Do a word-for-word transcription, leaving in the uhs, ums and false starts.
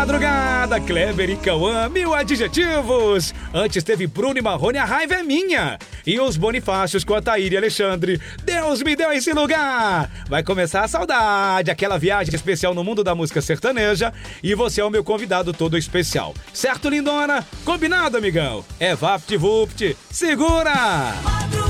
madrugada, Kleber e Cauã, mil adjetivos. Antes teve Bruno e Marrone, a raiva é minha. E os Bonifácios com a Thaíra e Alexandre, Deus me deu esse lugar. Vai começar a saudade, aquela viagem especial no mundo da música sertaneja. E você é o meu convidado todo especial. Certo, lindona? Combinado, amigão? É VaptVupt. Segura!